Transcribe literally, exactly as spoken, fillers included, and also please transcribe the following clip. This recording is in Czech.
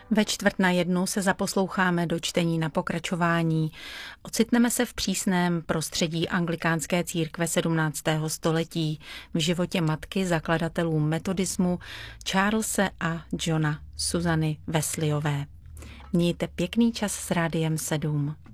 Ve čtvrt na jednu se zaposloucháme do čtení na pokračování. Ocitneme se v přísném prostředí anglikánské církve sedmnáctého století, v životě matky zakladatelů metodismu Charlese a Johna Susany Wesleyové. Mějte pěkný čas s Rádiem sedm.